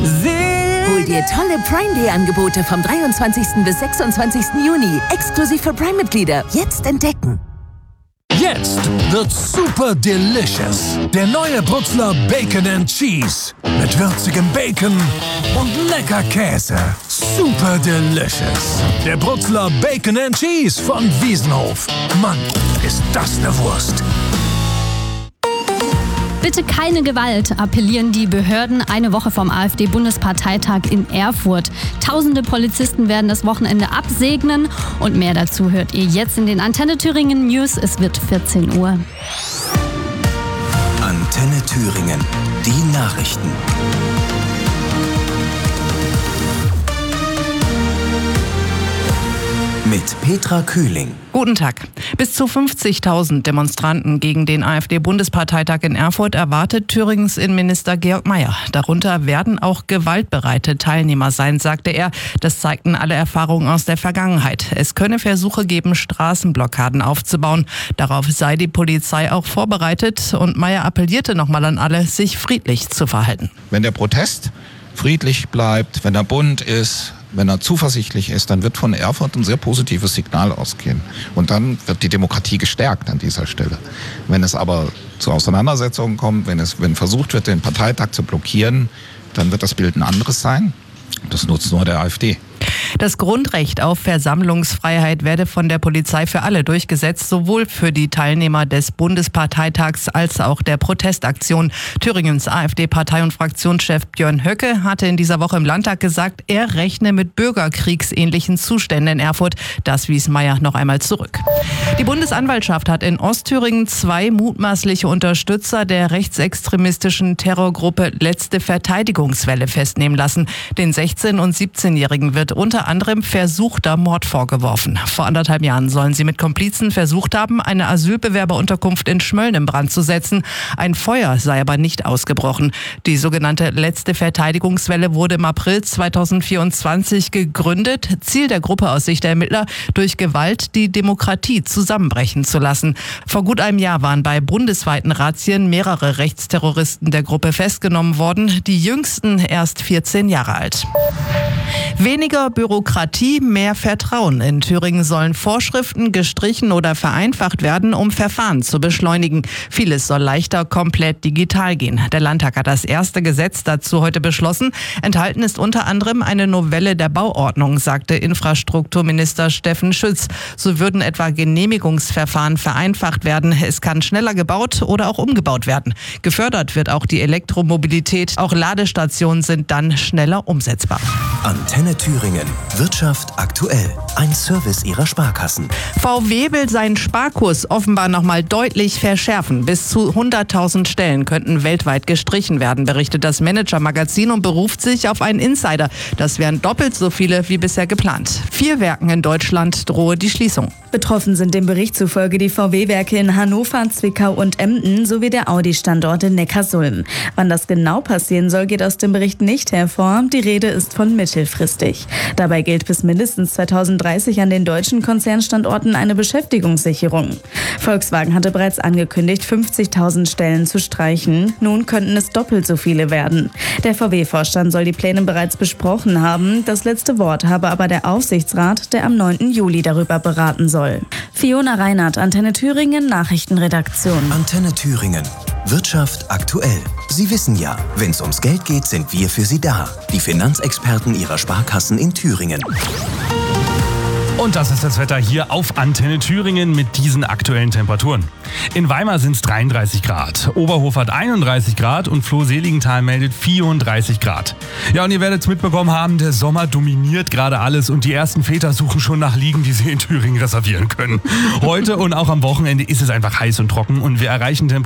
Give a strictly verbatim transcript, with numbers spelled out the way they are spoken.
Hol dir tolle Prime Day Angebote vom dreiundzwanzigsten bis sechsundzwanzigsten Juni. Exklusiv für Prime-Mitglieder. Jetzt entdecken. Jetzt wird's super delicious. Der neue Brutzler Bacon and Cheese. Mit würzigem Bacon und lecker Käse. Super delicious. Der Brutzler Bacon and Cheese von Wiesenhof. Mann, ist das eine Wurst. Bitte keine Gewalt, appellieren die Behörden eine Woche vom AfD-Bundesparteitag in Erfurt. Tausende Polizisten werden das Wochenende absegnen und mehr dazu hört ihr jetzt in den Antenne Thüringen News. Es wird vierzehn Uhr. Antenne Thüringen, die Nachrichten. Mit Petra Kühling. Guten Tag. Bis zu fünfzigtausend Demonstranten gegen den AfD-Bundesparteitag in Erfurt erwartet Thüringens Innenminister Georg Mayer. Darunter werden auch gewaltbereite Teilnehmer sein, sagte er. Das zeigten alle Erfahrungen aus der Vergangenheit. Es könne Versuche geben, Straßenblockaden aufzubauen. Darauf sei die Polizei auch vorbereitet. Und Mayer appellierte nochmal an alle, sich friedlich zu verhalten. Wenn der Protest friedlich bleibt, wenn er bunt ist, wenn er zuversichtlich ist, dann wird von Erfurt ein sehr positives Signal ausgehen. Und dann wird die Demokratie gestärkt an dieser Stelle. Wenn es aber zu Auseinandersetzungen kommt, wenn es wenn versucht wird, den Parteitag zu blockieren, dann wird das Bild ein anderes sein. Das nutzt nur der AfD. Das Grundrecht auf Versammlungsfreiheit werde von der Polizei für alle durchgesetzt, sowohl für die Teilnehmer des Bundesparteitags als auch der Protestaktion. Thüringens AfD-Partei- und Fraktionschef Björn Höcke hatte in dieser Woche im Landtag gesagt, er rechne mit bürgerkriegsähnlichen Zuständen in Erfurt. Das wies Mayer noch einmal zurück. Die Bundesanwaltschaft hat in Ostthüringen zwei mutmaßliche Unterstützer der rechtsextremistischen Terrorgruppe Letzte Verteidigungswelle festnehmen lassen. Den sechzehn- und siebzehnjährigen wird unter anderem versuchter Mord vorgeworfen. Vor anderthalb Jahren sollen sie mit Komplizen versucht haben, eine Asylbewerberunterkunft in Schmölln in Brand zu setzen. Ein Feuer sei aber nicht ausgebrochen. Die sogenannte Letzte Verteidigungswelle wurde im April zweitausendvierundzwanzig gegründet. Ziel der Gruppe aus Sicht der Ermittler, durch Gewalt die Demokratie zusammenbrechen zu lassen. Vor gut einem Jahr waren bei bundesweiten Razzien mehrere Rechtsterroristen der Gruppe festgenommen worden. Die jüngsten erst vierzehn Jahre alt. Weniger Bürokratie, mehr Vertrauen. In Thüringen sollen Vorschriften gestrichen oder vereinfacht werden, um Verfahren zu beschleunigen. Vieles soll leichter komplett digital gehen. Der Landtag hat das erste Gesetz dazu heute beschlossen. Enthalten ist unter anderem eine Novelle der Bauordnung, sagte Infrastrukturminister Steffen Schütz. So würden etwa Genehmigungsverfahren vereinfacht werden. Es kann schneller gebaut oder auch umgebaut werden. Gefördert wird auch die Elektromobilität. Auch Ladestationen sind dann schneller umsetzbar. Antenne Thüringen. Wirtschaft aktuell. Ein Service ihrer Sparkassen. V W will seinen Sparkurs offenbar noch mal deutlich verschärfen. Bis zu hunderttausend Stellen könnten weltweit gestrichen werden, berichtet das Manager-Magazin und beruft sich auf einen Insider. Das wären doppelt so viele wie bisher geplant. Vier Werken in Deutschland drohe die Schließung. Betroffen sind dem Bericht zufolge die V W-Werke in Hannover, Zwickau und Emden sowie der Audi-Standort in Neckarsulm. Wann das genau passieren soll, geht aus dem Bericht nicht hervor. Die Rede ist von mittelfristig. Dabei gilt bis mindestens zweitausenddreißig an den deutschen Konzernstandorten eine Beschäftigungssicherung. Volkswagen hatte bereits angekündigt, fünfzigtausend Stellen zu streichen. Nun könnten es doppelt so viele werden. Der V W-Vorstand soll die Pläne bereits besprochen haben. Das letzte Wort habe aber der Aufsichtsrat, der am neunten Juli darüber beraten soll. Fiona Reinhardt, Antenne Thüringen, Nachrichtenredaktion. Antenne Thüringen. Wirtschaft aktuell. Sie wissen ja, wenn es ums Geld geht, sind wir für Sie da. Die Finanzexperten Ihrer Sparkassen in Thüringen. Und das ist das Wetter hier auf Antenne Thüringen mit diesen aktuellen Temperaturen. In Weimar sind es dreiunddreißig Grad, Oberhof hat einunddreißig Grad und Floh-Seligenthal meldet vierunddreißig Grad. Ja, und ihr werdet es mitbekommen haben, der Sommer dominiert gerade alles und die ersten Väter suchen schon nach Liegen, die sie in Thüringen reservieren können. Heute und auch am Wochenende ist es einfach heiß und trocken und wir erreichen Temperaturen